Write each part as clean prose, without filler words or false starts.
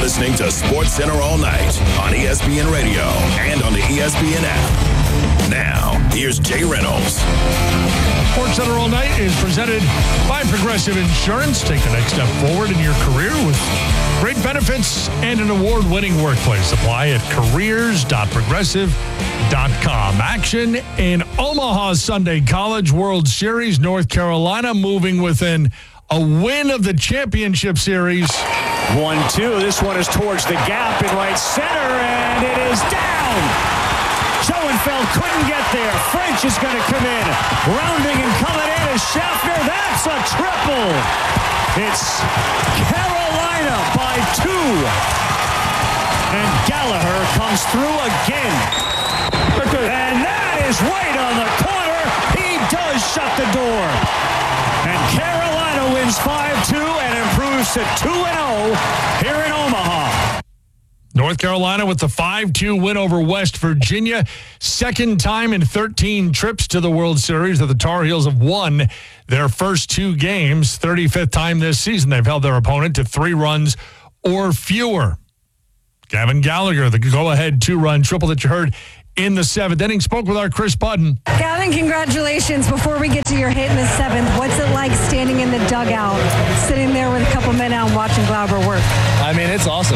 listening to SportsCenter All Night on ESPN Radio and on the ESPN app. Now, here's Jay Reynolds. SportsCenter All Night is presented by Progressive Insurance. Take the next step forward in your career with great benefits and an award-winning workplace. Apply at careers.progressive.com. Action in Omaha Sunday College World Series. North Carolina moving within a win of the championship series. 1-2. This one is towards the gap in right center, and it is down. Schoenfeld couldn't get there. French is going to come in. Rounding and coming in is Schaffner. That's a triple. It's Carolina by 2. And Gallagher comes through again. And that is right on the corner. He does shut the door. And Carolina wins 5-2 and improves to 2-0 here in Omaha. North Carolina with the 5-2 win over West Virginia. Second time in 13 trips to the World Series that the Tar Heels have won their first 2 games. 35th time this season they've held their opponent to 3 runs or fewer. Gavin Gallagher, the go-ahead 2-run triple that you heard in the 7th inning, spoke with our Chris Button. Gavin, congratulations. Before we get to your hit in the 7th, what's it like standing in the dugout, sitting there with a couple men out and watching Glauber work? I mean, it's awesome.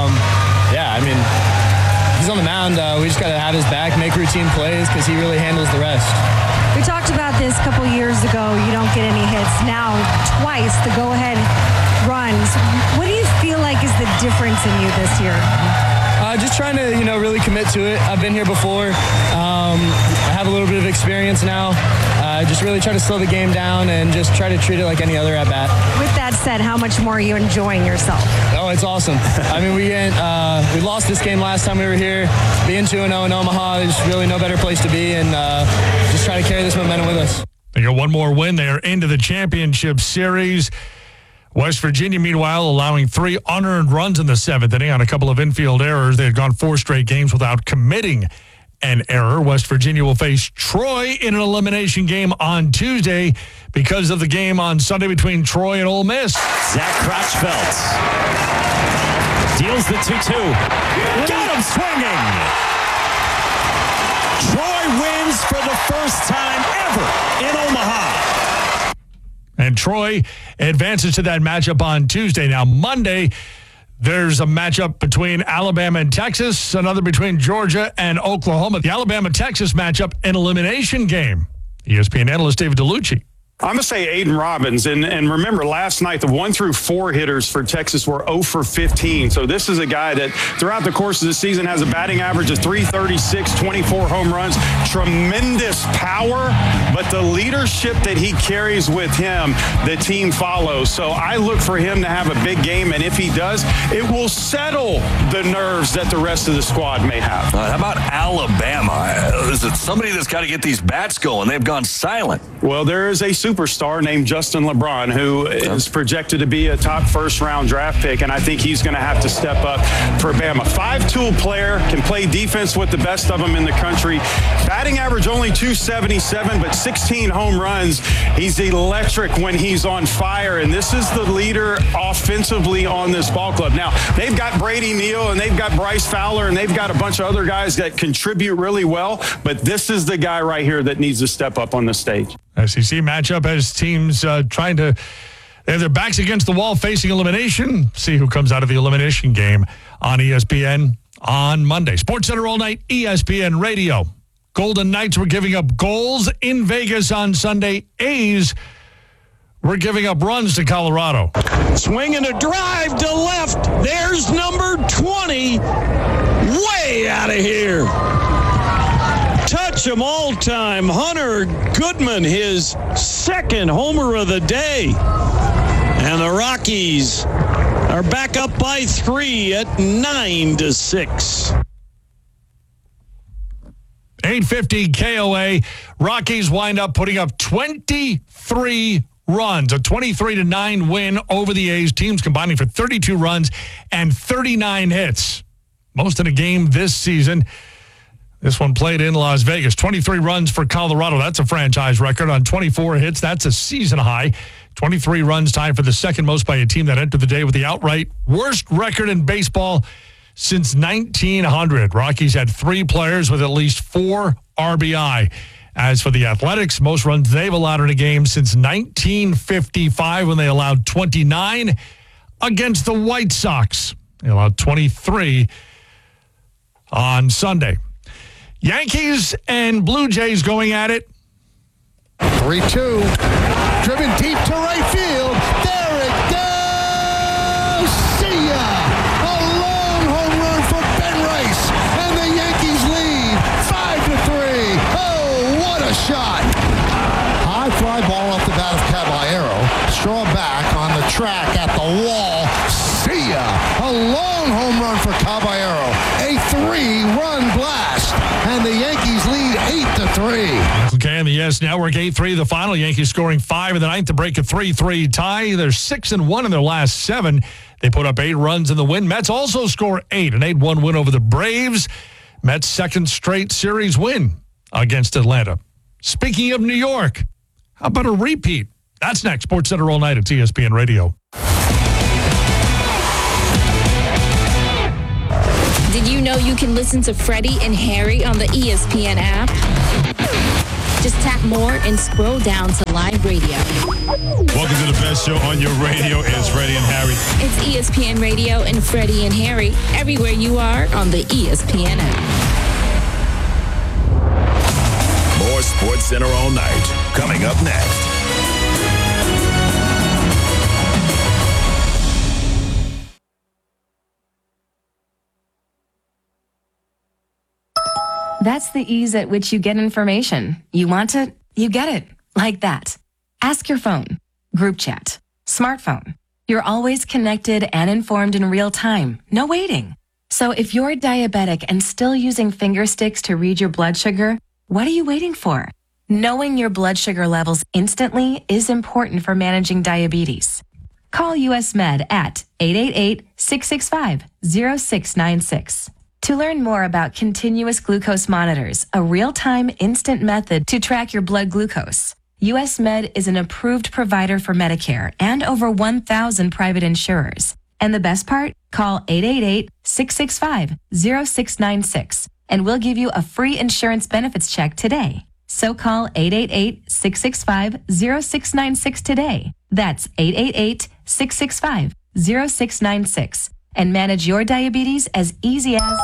He's on the mound. We just got to have his back, make routine plays because he really handles the rest. We talked about this a couple years ago. You don't get any hits. Now, twice, the go-ahead runs. What do you feel like is the difference in you this year? Just trying to, really commit to it. I've been here before. I have a little bit of experience now. Just really try to slow the game down and just try to treat it like any other at-bat. With that said, how much more are you enjoying yourself? Oh, it's awesome. I mean, we lost this game last time we were here. Being 2-0 in Omaha, there's really no better place to be, and just try to carry this momentum with us. They got one more win. They are into the championship series. West Virginia, meanwhile, allowing 3 unearned runs in the 7th inning on a couple of infield errors. They had gone 4 straight games without committing an error. West Virginia will face Troy in an elimination game on Tuesday because of the game on Sunday between Troy and Ole Miss. Zach Crotchfeld deals the 2-2. Got him swinging. Troy wins for the first time ever in Omaha. And Troy advances to that matchup on Tuesday. Now, Monday, there's a matchup between Alabama and Texas, another between Georgia and Oklahoma. The Alabama-Texas matchup, an elimination game. ESPN analyst David DeLucci. I'm going to say Aiden Robbins. And remember, last night, the 1-4 hitters for Texas were 0 for 15. So this is a guy that throughout the course of the season has a batting average of .336, 24 home runs, tremendous power. But the leadership that he carries with him, the team follows. So I look for him to have a big game. And if he does, it will settle the nerves that the rest of the squad may have. How about Alabama? Is it somebody that's got to get these bats going? They've gone silent. Well, there is a superstar named Justin LeBron who is projected to be a top first-round draft pick, and I think he's going to have to step up for Bama. 5-tool player, can play defense with the best of them in the country. Batting average only .277, but 16 home runs. He's electric when he's on fire, and this is the leader offensively on this ball club. Now, they've got Brady Neal, and they've got Bryce Fowler, and they've got a bunch of other guys that contribute really well, but this is the guy right here that needs to step up on the stage. SEC matchup has teams trying to they have their backs against the wall facing elimination. See who comes out of the elimination game on ESPN on Monday. SportsCenter All Night, ESPN Radio. Golden Knights were giving up goals in Vegas on Sunday. A's were giving up runs to Colorado. Swing and a drive to left. There's number 20. Way out of here. Touch 'em all time. Hunter Goodman, his second homer of the day. And the Rockies are back up by 3 at 9-6. 850 KOA. Rockies wind up putting up 23 runs, a 23-9 win over the A's. Teams combining for 32 runs and 39 hits. Most in a game this season. This one played in Las Vegas. 23 runs for Colorado. That's a franchise record on 24 hits. That's a season high. 23 runs, tied for the second most by a team that entered the day with the outright worst record in baseball since 1900. Rockies had 3 players with at least 4 RBI. As for the Athletics, most runs they've allowed in a game since 1955 when they allowed 29 against the White Sox. They allowed 23 on Sunday. Yankees and Blue Jays going at it. 3-2. Driven deep to right field. There it goes. See ya. A long home run for Ben Rice. And the Yankees lead 5-3. Oh, what a shot. High fly ball off the bat of Caballero. Straw back on the track at the wall. See ya. A long home run for Caballero. A 3-run blast. And the Yankees lead 8-3. Okay, and the Yes Network 8-3 the final. Yankees scoring 5 in the ninth to break a 3-3 tie. They're 6-1 in their last 7. They put up 8 runs in the win. Mets also score 8, an 8-1 win over the Braves. Mets' second straight series win against Atlanta. Speaking of New York, how about a repeat? That's next. SportsCenter all night at ESPN Radio. Did you know you can listen to Freddie and Harry on the ESPN app? Just tap more and scroll down to live radio. Welcome to the best show on your radio. It's Freddie and Harry. It's ESPN Radio and Freddie and Harry everywhere you are on the ESPN app. More SportsCenter all night. Coming up next. That's the ease at which you get information. You want it, you get it. Like that. Ask your phone. Group chat. Smartphone. You're always connected and informed in real time. No waiting. So if you're diabetic and still using finger sticks to read your blood sugar, what are you waiting for? Knowing your blood sugar levels instantly is important for managing diabetes. Call US Med at 888-665-0696. To learn more about continuous glucose monitors, a real-time instant method to track your blood glucose, US Med is an approved provider for Medicare and over 1,000 private insurers. And the best part? Call 888-665-0696 and we'll give you a free insurance benefits check today. So call 888-665-0696 today. That's 888-665-0696. And manage your diabetes as easy as...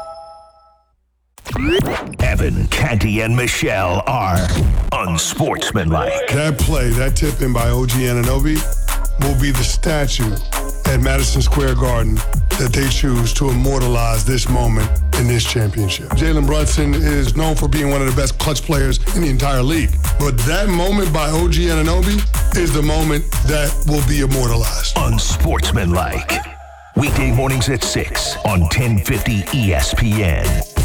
Evan, Canty, and Michelle are unsportsmanlike. That play, that tip in by OG Anunoby, will be the statue at Madison Square Garden that they choose to immortalize this moment in this championship. Jalen Brunson is known for being one of the best clutch players in the entire league. But that moment by OG Anunoby is the moment that will be immortalized. Unsportsmanlike. Weekday mornings at 6 on 1050 ESPN.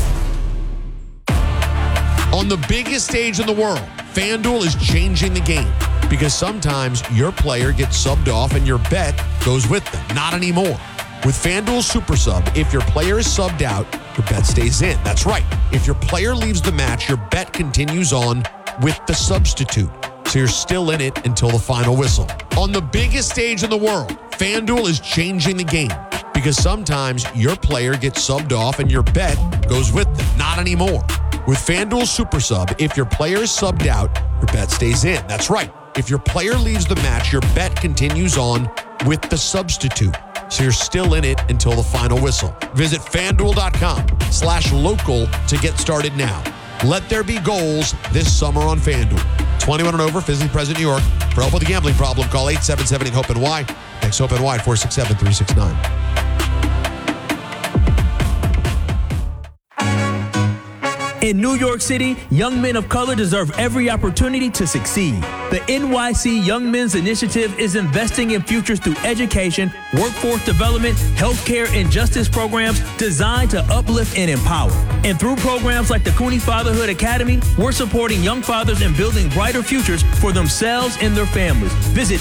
On the biggest stage in the world, FanDuel is changing the game because sometimes your player gets subbed off and your bet goes with them. Not anymore. With FanDuel Super Sub, if your player is subbed out, your bet stays in. That's right. If your player leaves the match, your bet continues on with the substitute. So you're still in it until the final whistle. On the biggest stage in the world, FanDuel is changing the game because sometimes your player gets subbed off and your bet goes with them. Not anymore. With FanDuel Super Sub, if your player is subbed out, your bet stays in. That's right. If your player leaves the match, your bet continues on with the substitute. So you're still in it until the final whistle. Visit FanDuel.com/local to get started now. Let there be goals this summer on FanDuel. 21 and over, physically present, New York. For help with a gambling problem, call 877-HOPE-NY. Text HOPE-NY 467-369. In New York City, young men of color deserve every opportunity to succeed. The NYC Young Men's Initiative is investing in futures through education, workforce development, healthcare, and justice programs designed to uplift and empower. And through programs like the Cooney Fatherhood Academy, we're supporting young fathers and building brighter futures for themselves and their families. Visit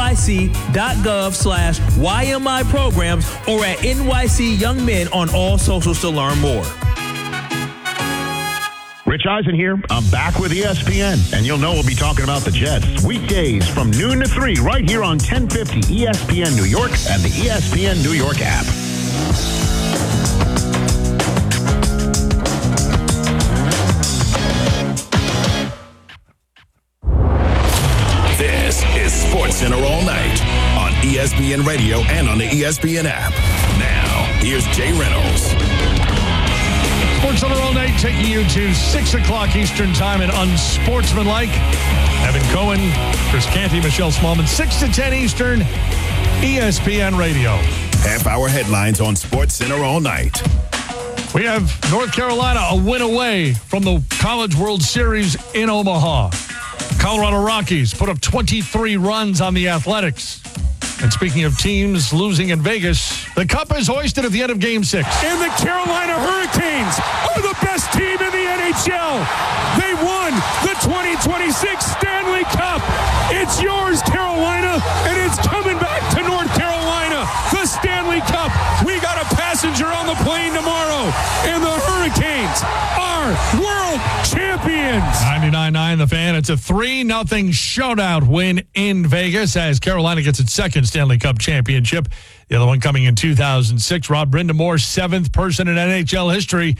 nyc.gov/YMI programs or at NYC Young Men on all socials to learn more. Rich Eisen here. I'm back with ESPN, and you'll know we'll be talking about the Jets weekdays from noon to 3 right here on 1050 ESPN New York and the ESPN New York app. This is SportsCenter All Night on ESPN Radio and on the ESPN app. Now, here's Jay Reynolds. SportsCenter All Night taking you to 6 o'clock Eastern Time and unsportsmanlike. Evan Cohen, Chris Canty, Michelle Smallman, 6 to 10 Eastern, ESPN Radio. Half-hour headlines on SportsCenter All Night. We have North Carolina a win away from the College World Series in Omaha. Colorado Rockies put up 23 runs on the Athletics. And speaking of teams losing in Vegas, the cup is hoisted at the end of Game 6. And the Carolina Hurricanes are the best team in the NHL. They won the 2026 Stanley Cup. It's yours, Carolina, and it's coming back to North Carolina. The Stanley Cup. We got a passenger on the plane tomorrow, and the Hurricanes are world champions. 99.9 The Fan. It's a 3-0 shootout win in Vegas as Carolina gets its second Stanley Cup championship. The other one coming in 2006. Rod Brind'Amour, seventh person in NHL history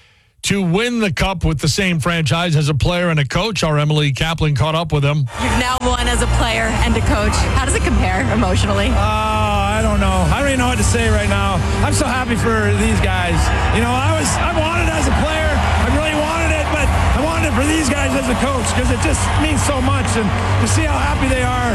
to win the cup with the same franchise as a player and a coach. Our Emily Kaplan caught up with him. You've now won as a player and a coach. How does it compare emotionally? I don't know. I don't even know what to say right now. I'm so happy for these guys. You know, I wanted it as a player. I really wanted it, but I wanted it for these guys as a coach because it just means so much. And to see how happy they are.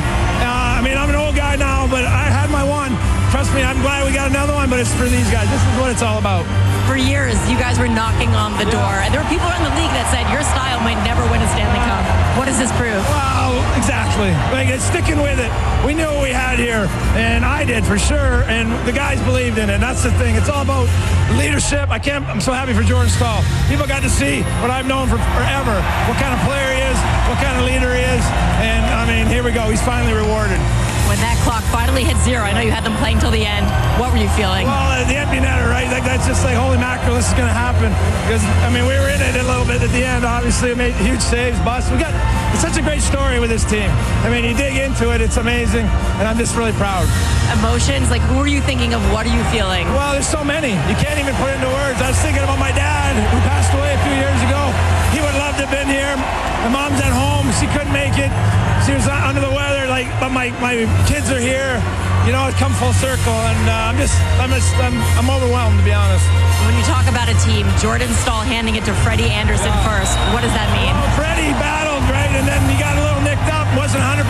I mean, I'm an old guy now, but I had my one. Trust me, I'm glad we got another one, but it's for these guys. This is what it's all about. For years, you guys were knocking on the door, and there were people in the league that said your style might never win a Stanley Cup. What does this prove? Well, exactly. Like, it's sticking with it. We knew what we had here, and I did for sure, and the guys believed in it. That's the thing. It's all about leadership. I'm so happy for Jordan Staal. People got to see what I've known for forever, what kind of player he is, what kind of leader he is, and, I mean, here we go. He's finally rewarded. When that clock finally hit zero, I know you had them playing till the end. What were you feeling? Well, the empty netter, right? That's just like, holy mackerel, this is going to happen. Because, I mean, we were in it a little bit at the end. Obviously, made huge saves, busts. It's such a great story with this team. I mean, you dig into it, it's amazing, and I'm just really proud. Emotions? Like, who are you thinking of? What are you feeling? Well, there's so many. You can't even put it into words. I was thinking about my dad, who passed away a few years ago. He would love to have been here. My mom's at home. She couldn't make it. She was under the weather, but my kids are here. You know, it's come full circle, and I'm overwhelmed, to be honest. When you talk about a team, Jordan Staal handing it to Freddie Anderson first, what does that mean? Well, Freddie battled, right, and then he got a little nicked up, wasn't 100%.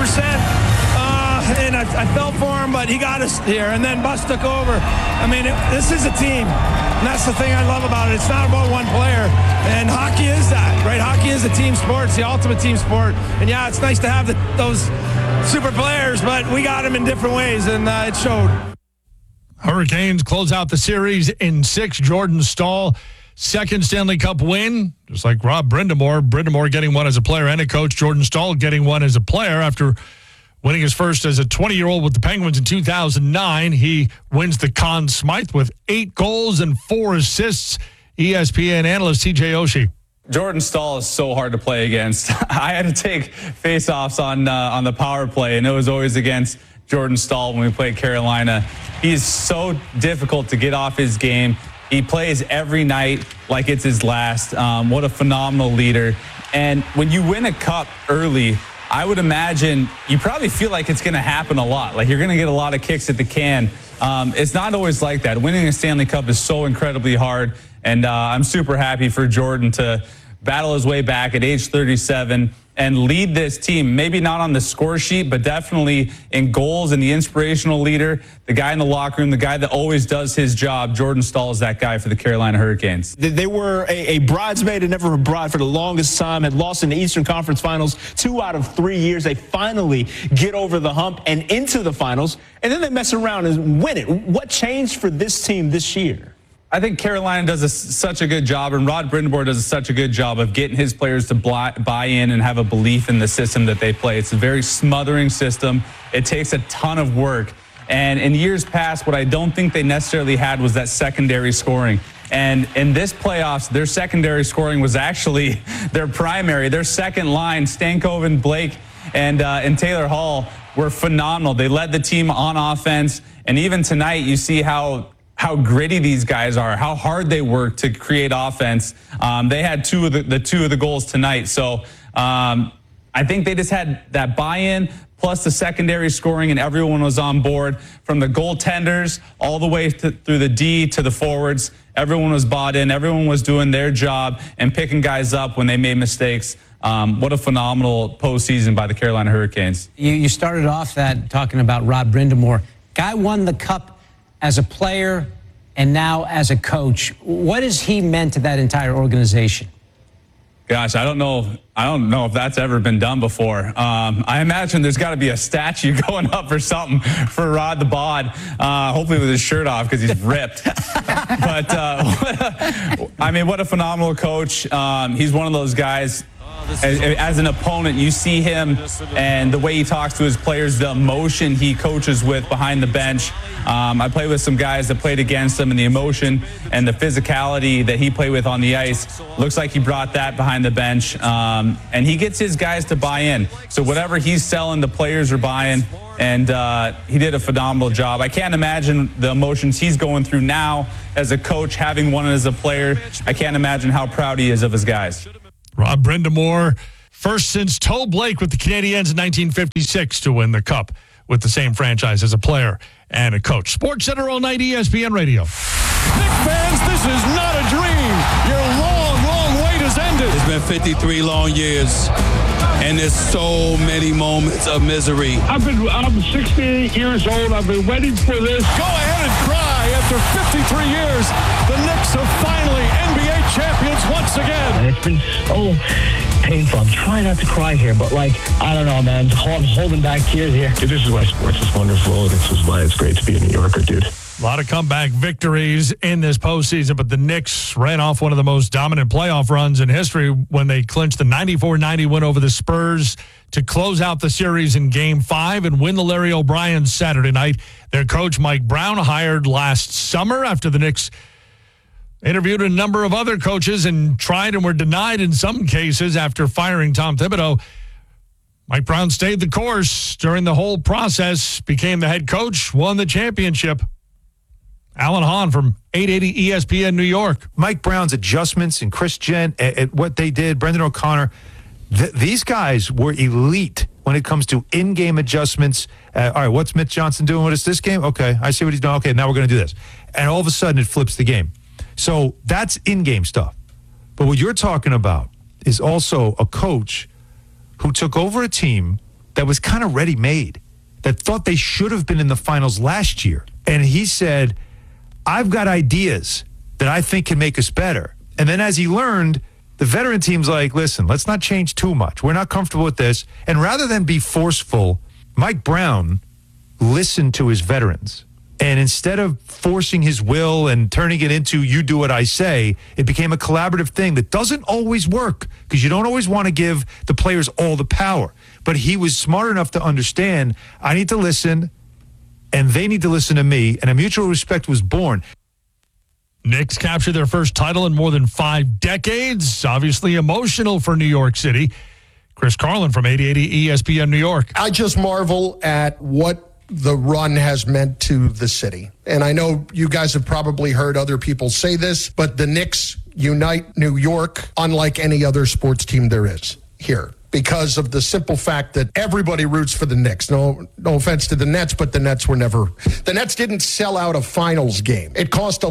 And I felt for him, but he got us here. And then Bus took over. I mean, this is a team. And that's the thing I love about it. It's not about one player. And hockey is that, right? Hockey is a team sport. It's the ultimate team sport. And, yeah, it's nice to have those super players, but we got them in different ways, and it showed. Hurricanes close out the series in 6. Jordan Staal, second Stanley Cup win, just like Rod Brind'Amour. Brind'Amour getting one as a player and a coach. Jordan Staal getting one as a player after winning his first as a 20-year-old with the Penguins in 2009. He wins the Conn Smythe with 8 goals and 4 assists. ESPN analyst TJ Oshie. Jordan Staal is so hard to play against. I had to take faceoffs on the power play, and it was always against Jordan Staal when we played Carolina. He's so difficult to get off his game. He plays every night like it's his last. What a phenomenal leader. And when you win a cup early, I would imagine you probably feel like it's going to happen a lot. Like you're going to get a lot of kicks at the can. It's not always like that. Winning a Stanley Cup is so incredibly hard. And I'm super happy for Jordan to battle his way back at age 37 and lead this team. Maybe not on the score sheet, but definitely in goals and the inspirational leader, the guy in the locker room, the guy that always does his job. Jordan Staal is that guy for the Carolina Hurricanes. They were a bridesmaid and never a bride for the longest time, had lost in the Eastern Conference Finals 2 out of 3 years. They finally get over the hump and into the finals, and then they mess around and win it. What changed for this team this year? I think Carolina does such a good job, and Rod Brind'Amour does such a good job of getting his players to buy in and have a belief in the system that they play. It's a very smothering system. It takes a ton of work. And in years past, what I don't think they necessarily had was that secondary scoring. And in this playoffs, their secondary scoring was actually their primary. Their second line, Stankoven, Blake, and Taylor Hall were phenomenal. They led the team on offense. And even tonight, you see how gritty these guys are, how hard they work to create offense. They had two of the goals tonight. So I think they just had that buy-in plus the secondary scoring, and everyone was on board from the goaltenders all the way through the D to the forwards. Everyone was bought in. Everyone was doing their job and picking guys up when they made mistakes. What a phenomenal postseason by the Carolina Hurricanes. You started off that talking about Rod Brind'Amour. Guy won the Cup as a player and now as a coach. What has he meant to that entire organization? Gosh, I don't know if that's ever been done before. I imagine there's got to be a statue going up or something for Rod the Bod, hopefully with his shirt off because he's ripped. But what a phenomenal coach. He's one of those guys. As an opponent, you see him and the way he talks to his players, the emotion he coaches with behind the bench. I played with some guys that played against him, and the emotion and the physicality that he played with on the ice looks like he brought that behind the bench. And he gets his guys to buy in. So whatever he's selling, the players are buying. And he did a phenomenal job. I can't imagine the emotions he's going through now as a coach, having won as a player. I can't imagine how proud he is of his guys. Rod Brind'Amour, first since Toe Blake with the Canadiens in 1956 to win the Cup with the same franchise as a player and a coach. Sports Center all night, ESPN Radio. Knicks fans, this is not a dream. Your long wait has ended. It's been 53 long years, and there's so many moments of misery. I'm 68 years old. I've been waiting for this. Go ahead and cry. After 53 years, the Knicks are finally NBA champions once again. It's been so painful. I'm trying not to cry here, but I don't know, man. I'm holding back tears here. This is why sports is wonderful. This is why it's great to be a New Yorker, dude. A lot of comeback victories in this postseason, but the Knicks ran off one of the most dominant playoff runs in history when they clinched the 94-90 win over the Spurs to close out the series in Game 5 and win the Larry O'Brien Saturday night. Their coach, Mike Brown, hired last summer after the Knicks interviewed a number of other coaches and tried and were denied in some cases after firing Tom Thibodeau. Mike Brown stayed the course during the whole process, became the head coach, won the championship. Alan Hahn from 880 ESPN New York. Mike Brown's adjustments and Chris Gent, at what they did, Brendan O'Connor, these guys were elite when it comes to in-game adjustments. All right, what's Mitch Johnson doing with us this game? Okay, I see what he's doing. Okay, now we're going to do this. And all of a sudden it flips the game. So that's in-game stuff. But what you're talking about is also a coach who took over a team that was kind of ready-made, that thought they should have been in the finals last year. And he said, I've got ideas that I think can make us better. And then as he learned, the veteran team's like, listen, let's not change too much. We're not comfortable with this. And rather than be forceful, Mike Brown listened to his veterans. And instead of forcing his will and turning it into you do what I say, it became a collaborative thing that doesn't always work because you don't always want to give the players all the power. But he was smart enough to understand, I need to listen, and they need to listen to me, and a mutual respect was born. Knicks captured their first title in more than 5 decades. Obviously emotional for New York City. Chris Carlin from 880 ESPN New York. I just marvel at what the run has meant to the city. And I know you guys have probably heard other people say this, but the Knicks unite New York unlike any other sports team there is here, because of the simple fact that everybody roots for the Knicks. No offense to the Nets, but the Nets didn't sell out a finals game. It cost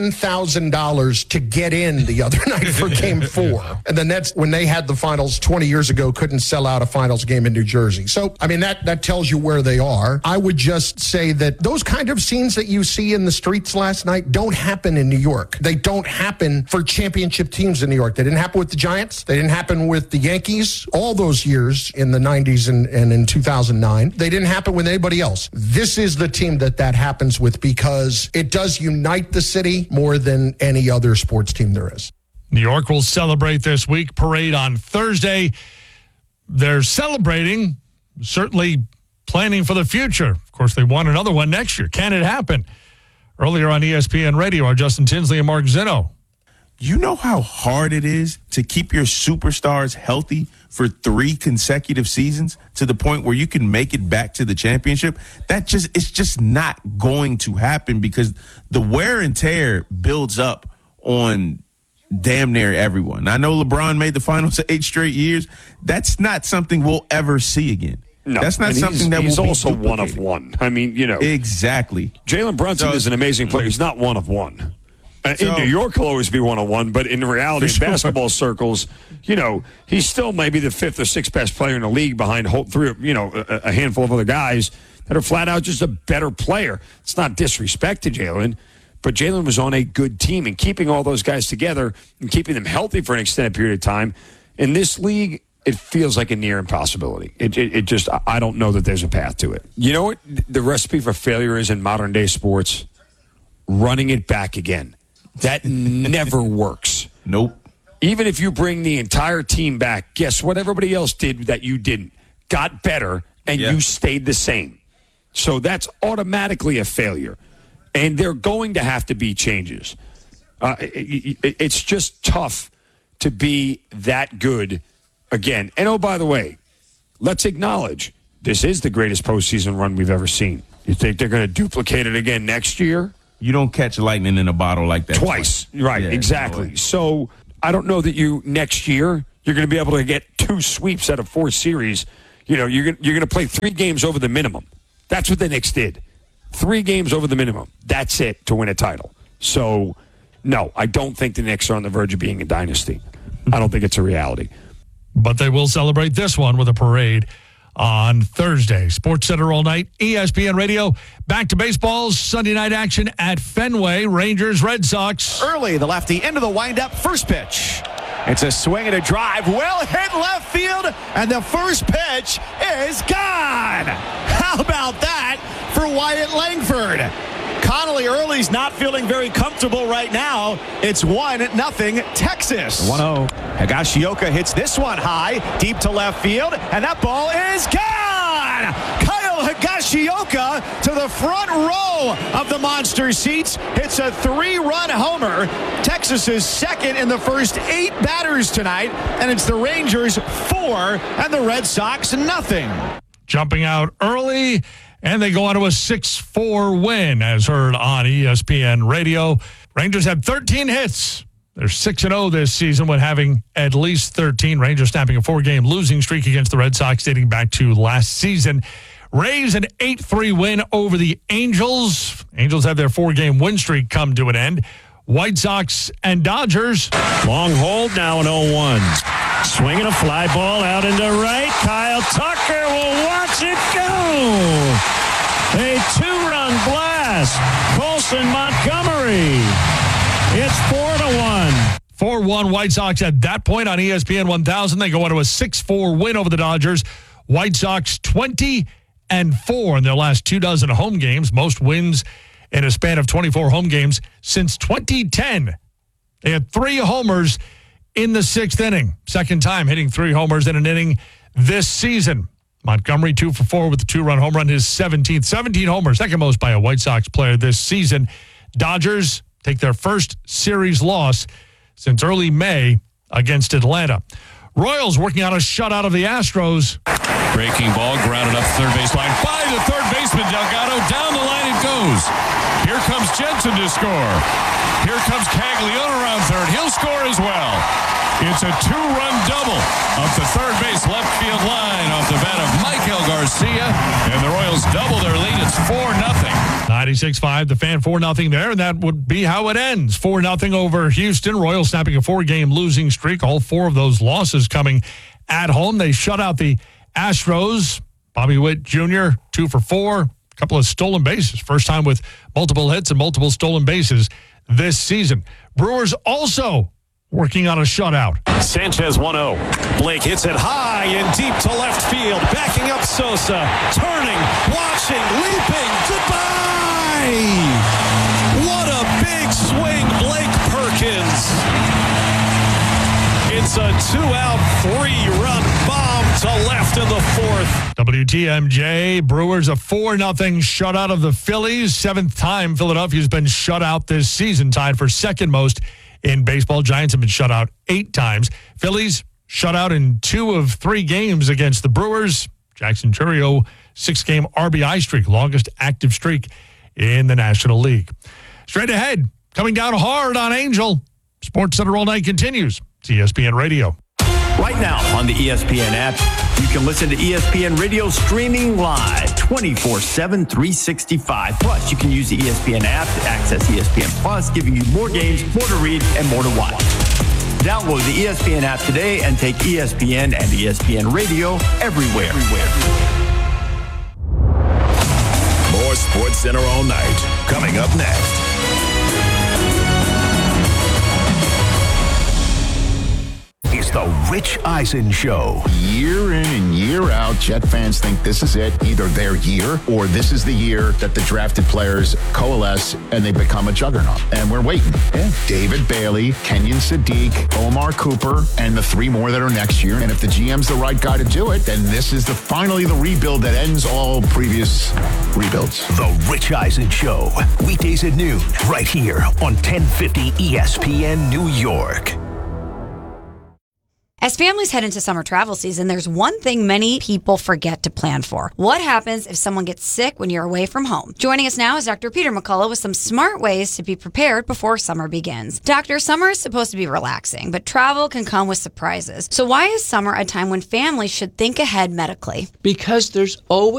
$11,000 to get in the other night for Game 4. And the Nets, when they had the finals 20 years ago, couldn't sell out a finals game in New Jersey. So, I mean, that tells you where they are. I would just say that those kind of scenes that you see in the streets last night don't happen in New York. They don't happen for championship teams in New York. They didn't happen with the Giants. They didn't happen with the Yankees. All those years in the 90s and in 2009. They didn't happen with anybody else. This is the team that happens with because it does unite the city more than any other sports team there is. New York will celebrate this week. Parade on Thursday. They're celebrating, certainly planning for the future. Of course, they want another one next year. Can it happen? Earlier on ESPN Radio, our Justin Tinsley and Mark Zinno. You know how hard it is to keep your superstars healthy for 3 consecutive seasons to the point where you can make it back to the championship? It's just not going to happen because the wear and tear builds up on damn near everyone. I know LeBron made the finals 8 straight years. That's not something we'll ever see again. No, that's not something that he's will be also duplicated. one of one. I mean, exactly. Jalen Brunson is an amazing player. He's not one of one. In New York, he'll always be one of one, but in reality, in basketball circles, he's still maybe the 5th or 6th best player in the league behind a handful of other guys that are flat out just a better player. It's not disrespect to Jalen, but Jalen was on a good team, and keeping all those guys together and keeping them healthy for an extended period of time in this league, it feels like a near impossibility. It just, I don't know that there's a path to it. You know what the recipe for failure is in modern day sports? Running it back again. That never works. Nope. Even if you bring the entire team back, guess what everybody else did that you didn't? Got better, and you stayed the same. So that's automatically a failure. And they're going to have to be changes. It's just tough to be that good again. And, oh, by the way, let's acknowledge this is the greatest postseason run we've ever seen. You think they're going to duplicate it again next year? You don't catch lightning in a bottle like that. Twice. Right, Yeah, exactly. So I don't know that next year, you're going to be able to get 2 sweeps out of 4 series. You're going to play 3 games over the minimum. That's what the Knicks did. 3 games over the minimum. That's it to win a title. So, no, I don't think the Knicks are on the verge of being a dynasty. I don't think it's a reality. But they will celebrate this one with a parade on Thursday. Sports Center all night, ESPN Radio. Back to baseball's Sunday night action at Fenway. Rangers, Red Sox. Early, the lefty into the windup. First pitch. It's a swing and a drive. Well hit left field, and the first pitch is gone. How about that for Wyatt Langford? Connolly Early's not feeling very comfortable right now. It's 1-0 Texas. 1-0. Higashioka hits this one high, deep to left field, and that ball is gone! Kyle Higashioka to the front row of the monster seats hits a 3-run homer. Texas is second in the first 8 batters tonight, and it's the Rangers 4 and the Red Sox 0. Jumping out early, and they go on to a 6-4 win, as heard on ESPN Radio. Rangers had 13 hits. They're 6-0 this season when having at least 13. Rangers snapping a 4-game losing streak against the Red Sox dating back to last season. Rays an 8-3 win over the Angels. Angels have their 4-game win streak come to an end. White Sox and Dodgers. Long hold now, an 0-1. Swinging a fly ball out into right. Kyle Tucker will watch it go. A 2-run blast. Colson Montgomery. It's 4-1. 4-1 White Sox at that point on ESPN 1000. They go on to a 6-4 win over the Dodgers. White Sox 20-4 in their last 24 home games. Most wins in a span of 24 home games since 2010. They had 3 homers in the 6th inning. Second time hitting 3 homers in an inning this season. Montgomery 2 for 4 with the 2-run home run, his 17th. 17 homers, second most by a White Sox player this season. Dodgers take their first series loss since early May against Atlanta. Royals working on a shutout of the Astros. Breaking ball, grounded up third base line by the third baseman, Delgado. Down the line it goes. Here comes Jensen to score. Here comes Caglione around third. He'll score as well. It's a 2-run double up the third base left field line off the bat of Michael Garcia. And the Royals double their lead. It's 4-0. 96.5, the Fan 4-0 there, and that would be how it ends. 4-0 over Houston. Royals snapping a 4-game losing streak. All 4 of those losses coming at home. They shut out the Astros. Bobby Witt Jr., 2 for 4. A couple of stolen bases. First time with multiple hits and multiple stolen bases this season. Brewers also working on a shutout. Sanchez 1-0. Blake hits it high and deep to left field. Backing up Sosa. Turning, watching, leaping. Goodbye! What a big swing, Blake Perkins. It's a 2-out, 3-run bomb to left in the 4th. WTMJ, Brewers a 4-0 shutout of the Phillies. 7th time Philadelphia's been shut out this season, tied for second most in baseball. Giants have been shut out 8 times. Phillies shut out in 2 of 3 games against the Brewers. Jackson Chourio, 6-game RBI streak, longest active streak in the National League. Straight ahead, coming down hard on Angel. Sports Center All Night continues. It's ESPN Radio. Right now on the ESPN app, you can listen to ESPN Radio streaming live 24/7, 365. Plus, you can use the ESPN app to access ESPN Plus, giving you more games, more to read, and more to watch. Download the ESPN app today and take ESPN and ESPN Radio everywhere. More Sports Center All Night coming up next. It's the Rich Eisen Show. Year in and year out, Jet fans think this is it, either their year or this is the year that the drafted players coalesce and they become a juggernaut. And we're waiting. Yeah. David Bailey, Kenyon Sadiq, Omar Cooper, and the 3 more that are next year. And if the GM's the right guy to do it, then this is finally the rebuild that ends all previous rebuilds. The Rich Eisen Show. Weekdays at noon, right here on 1050 ESPN New York. As families head into summer travel season, there's one thing many people forget to plan for. What happens if someone gets sick when you're away from home? Joining us now is Dr. Peter McCullough with some smart ways to be prepared before summer begins. Doctor, summer is supposed to be relaxing, but travel can come with surprises. So why is summer a time when families should think ahead medically? Because there's always